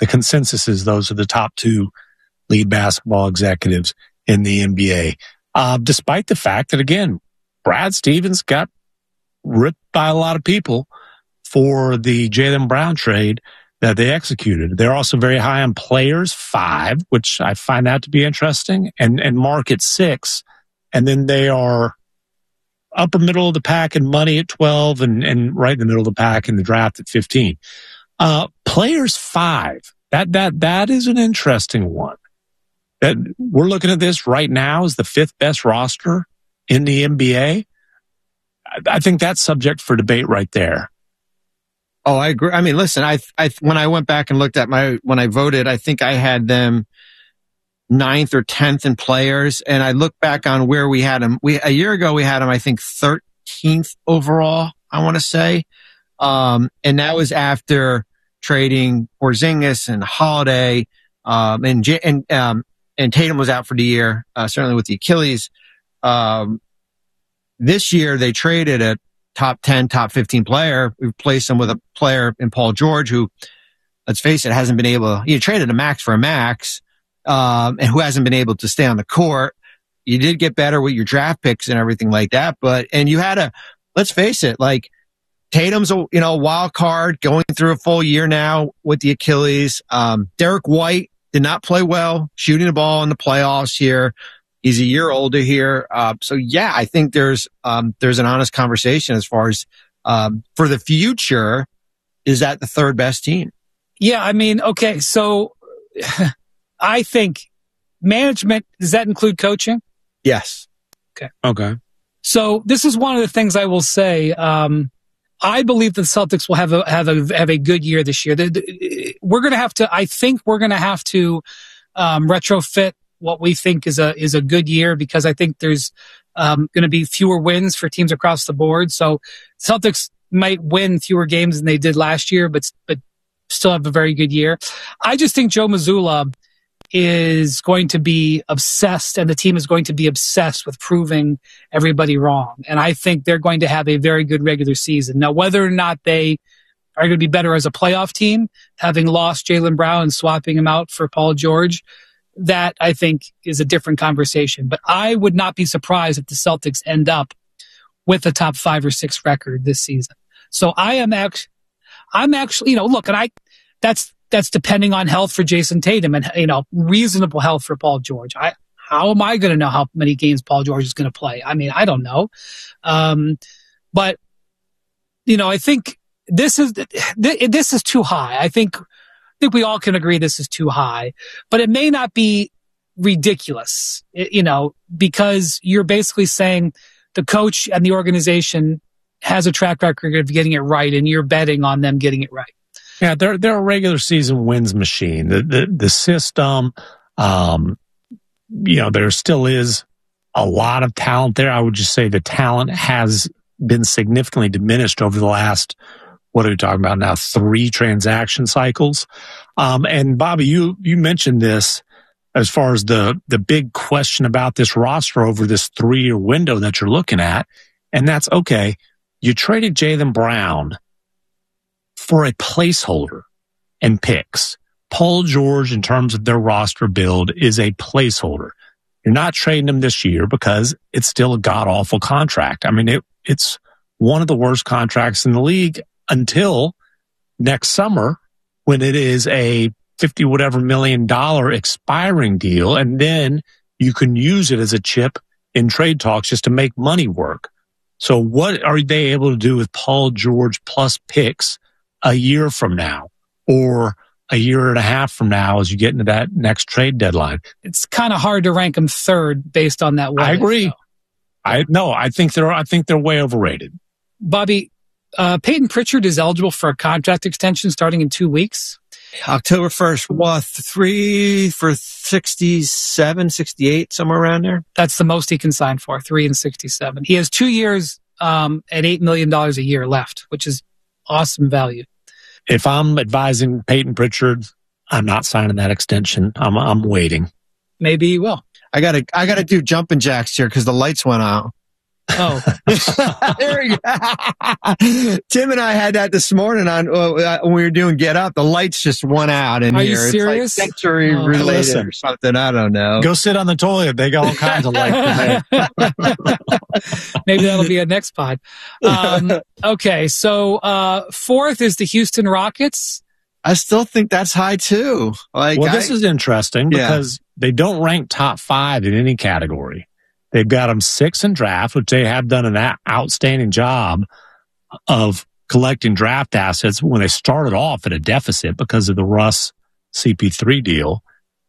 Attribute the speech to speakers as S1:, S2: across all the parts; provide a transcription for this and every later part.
S1: the consensus is those are the top two lead basketball executives in the NBA. Despite the fact that, again, Brad Stevens got ripped by a lot of people for the Jaylen Brown trade that they executed. They're also very high on players, 5, which I find that to be interesting, and Mark at 6. And then they are upper middle of the pack in money at 12 and right in the middle of the pack in the draft at 15. Players 5. That is an interesting one. That we're looking at this right now as the 5th best roster in the NBA. I think that's subject for debate right there.
S2: Oh, I agree. I mean, listen, I when I went back and looked at when I voted, I think I had them 9th or 10th in players. And I look back on where we had them. A year ago, we had them, I think, 13th overall, I want to say. And that was after trading Porzingis and Holiday, and Tatum was out for the year, certainly with the Achilles. This year they traded a top 10, top 15 player. We replaced him with a player in Paul George who, let's face it, hasn't been able, you traded a max for a max, and who hasn't been able to stay on the court. You did get better with your draft picks and everything like that, and you had let's face it, like Tatum's a wild card going through a full year now with the Achilles. Derek White did not play well shooting the ball in the playoffs here. He's a year older here. So yeah, I think there's an honest conversation as far as, for the future, is that the 3rd best team?
S3: Yeah. I mean, okay. So I think management, does that include coaching?
S2: Yes.
S1: Okay.
S3: So this is one of the things I will say. I believe the Celtics will have a good year this year. We're going to have to, I think we're going to have to, retrofit what we think is a good year, because I think there's going to be fewer wins for teams across the board. So Celtics might win fewer games than they did last year, but still have a very good year. I just think Joe Mazzulla is going to be obsessed, and the team is going to be obsessed with proving everybody wrong. And I think they're going to have a very good regular season. Now, whether or not they are going to be better as a playoff team, having lost Jaylen Brown and swapping him out for Paul George, that I think is a different conversation. But I would not be surprised if the Celtics end up with a top 5 or 6 record this season. So I'm actually, look, and that's depending on health for Jason Tatum and, reasonable health for Paul George. How am I going to know how many games Paul George is going to play? I mean, I don't know. But I think this is too high. I think we all can agree this is too high, but it may not be ridiculous, because you're basically saying the coach and the organization has a track record of getting it right, and you're betting on them getting it right.
S1: Yeah, they're a regular season wins machine. The system, there still is a lot of talent there. I would just say the talent has been significantly diminished over the last, what are we talking about now, 3 transaction cycles. And Bobby, you mentioned this as far as the big question about this roster over this 3-year window that you're looking at. And that's okay. You traded Jaylen Brown for a placeholder and picks. Paul George, in terms of their roster build, is a placeholder. You're not trading him this year because it's still a god-awful contract. I mean, it's one of the worst contracts in the league until next summer, when it is a $50 million expiring deal, and then you can use it as a chip in trade talks just to make money work. So what are they able to do with Paul George plus picks a year from now, or a year and a half from now as you get into that next trade deadline?
S3: It's kind of hard to rank them 3rd based on that.
S1: I agree. I think they're way overrated.
S3: Bobby, Peyton Pritchard is eligible for a contract extension starting in 2 weeks.
S2: October 1st, 3 for 67, 68, somewhere around there.
S3: That's the most he can sign for, 3 and 67. He has 2 years at $8 million a year left, which is awesome value.
S1: If I'm advising Peyton Pritchard, I'm not signing that extension. I'm waiting.
S3: Maybe he will.
S2: I gotta do jumping jacks here because the lights went out.
S3: Oh,
S2: there we go. Tim and I had that this morning when we were doing Get Up. The lights just went out in
S3: Are
S2: here.
S3: you serious?
S2: It's like sensory related or something. I don't know.
S1: Go sit on the toilet. They got all kinds of lights.
S3: Maybe that'll be a next pod. Okay, so fourth is the Houston Rockets.
S2: I still think that's high too.
S1: This is interesting because they don't rank top 5 in any category. They've got them 6th in draft, which they have done an outstanding job of collecting draft assets when they started off at a deficit because of the Russ CP3 deal.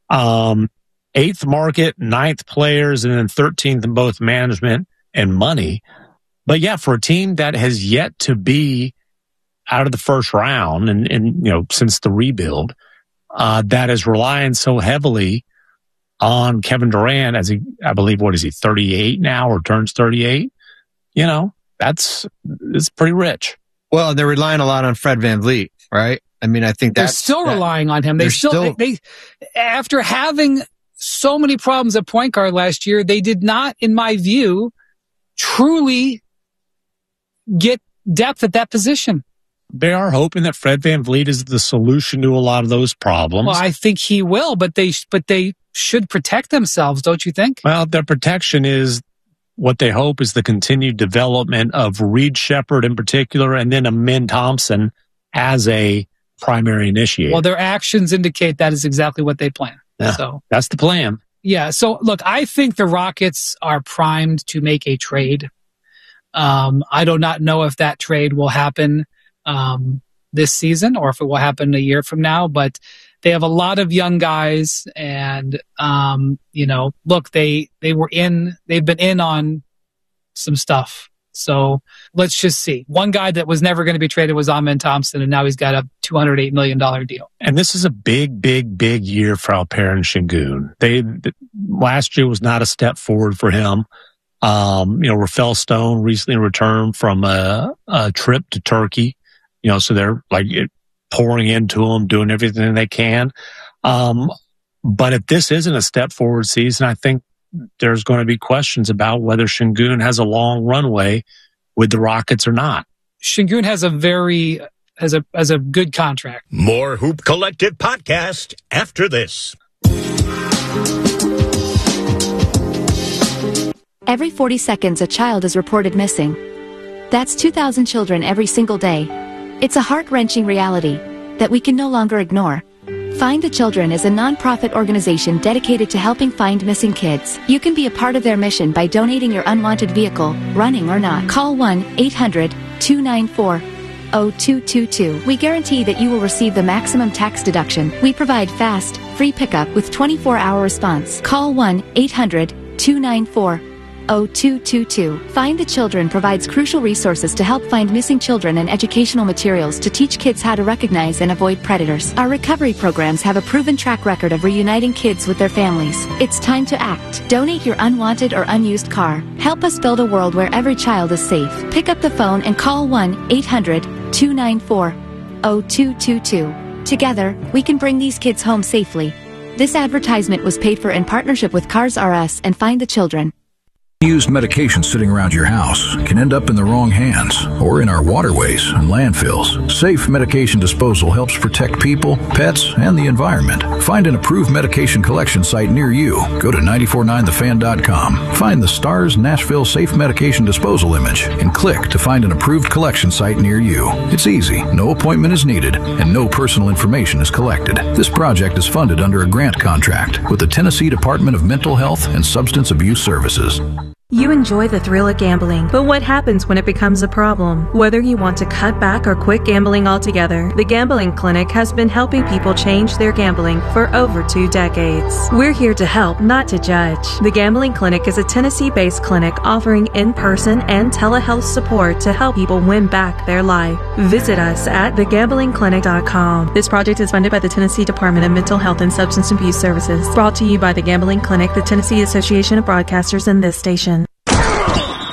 S1: 8th market, 9th players, and then 13th in both management and money. But yeah, for a team that has yet to be out of the first round and since the rebuild, that is relying so heavily on Kevin Durant I believe, 38 now or turns 38? It's pretty rich.
S2: Well, they're relying a lot on Fred VanVleet, right? I mean, I think
S3: they're still relying on him. They after having so many problems at point guard last year, they did not, in my view, truly get depth at that position.
S1: They are hoping that Fred VanVleet is the solution to a lot of those problems.
S3: Well, I think he will, but they should protect themselves, don't you think?
S1: Well, their protection is what they hope is the continued development of Reed Shepherd in particular, and then Amin Thompson as a primary initiator.
S3: Well, their actions indicate that is exactly what they plan.
S1: Yeah,
S3: so
S1: that's the plan.
S3: Yeah. So look, I think the Rockets are primed to make a trade. I do not know if that trade will happen this season or if it will happen a year from now, but they have a lot of young guys and, look, they've been in on some stuff. So let's just see. One guy that was never going to be traded was Amin Thompson, and now he's got a $208 million deal.
S1: And this is a big, big, big year for Alperen Sengun. Last year was not a step forward for him. Rafael Stone recently returned from a trip to Turkey. So they're pouring into him, doing everything they can. But if this isn't a step forward season, I think there's going to be questions about whether Sengun has a long runway with the Rockets or not.
S3: Sengun has a good contract.
S4: More Hoop Collective podcast after this.
S5: Every 40 seconds, a child is reported missing. That's 2,000 children every single day. It's a heart-wrenching reality that we can no longer ignore. Find the Children is a non-profit organization dedicated to helping find missing kids. You can be a part of their mission by donating your unwanted vehicle, running or not. Call 1-800-294-0222. We guarantee that you will receive the maximum tax deduction. We provide fast, free pickup with 24-hour response. Call 1-800-294-0222. Find the Children provides crucial resources to help find missing children and educational materials to teach kids how to recognize and avoid predators. Our recovery programs have a proven track record of reuniting kids with their families. It's time to act. Donate your unwanted or unused car. Help us build a world where every child is safe. Pick up the phone and call 1-800-294-0222. Together, we can bring these kids home safely. This advertisement was paid for in partnership with Cars R Us and Find the Children.
S6: Used medication sitting around your house can end up in the wrong hands or in our waterways and landfills. Safe medication disposal helps protect people, pets, and the environment. Find an approved medication collection site near you. Go to 949thefan.com. Find the STARS Nashville Safe Medication Disposal image and click to find an approved collection site near you. It's easy, no appointment is needed, and no personal information is collected. This project is funded under a grant contract with the Tennessee Department of Mental Health and Substance Abuse Services.
S7: You enjoy the thrill of gambling, but what happens when it becomes a problem? Whether you want to cut back or quit gambling altogether, the Gambling Clinic has been helping people change their gambling for over 2 decades. We're here to help, not to judge. The Gambling Clinic is a Tennessee-based clinic offering in-person and telehealth support to help people win back their life. Visit us at thegamblingclinic.com. This project is funded by the Tennessee Department of Mental Health and Substance Abuse Services. Brought to you by the Gambling Clinic, the Tennessee Association of Broadcasters, and this station.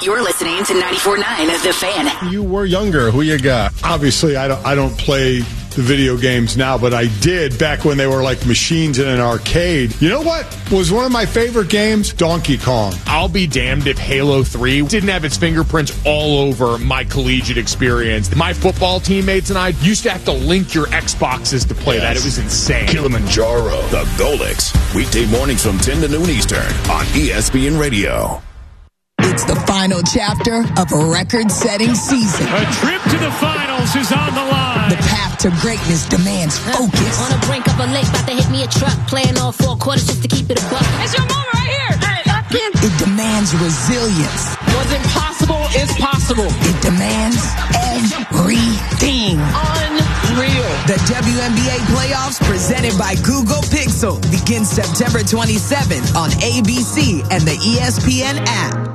S8: You're listening to 94.9 The Fan.
S9: You were younger. Who you got? Obviously, I don't play the video games now, but I did back when they were like machines in an arcade. You know what was one of my favorite games? Donkey Kong.
S10: I'll be damned if Halo 3 didn't have its fingerprints all over my collegiate experience. My football teammates and I used to have to link your Xboxes to play that. It was insane.
S11: Kilimanjaro, the Golix. Weekday mornings from 10 to noon Eastern on ESPN Radio.
S12: It's the final chapter of a record-setting season.
S13: A trip to the finals is on the line.
S12: The path to greatness demands focus.
S14: On the brink of a lake, about to hit me a truck. Playing all 4 quarters just to keep it a buck.
S15: It's your moment right here.
S12: It demands resilience.
S15: What's impossible is possible.
S12: It demands everything.
S15: Unreal.
S12: The WNBA playoffs presented by Google Pixel begins September 27th on ABC and the ESPN app.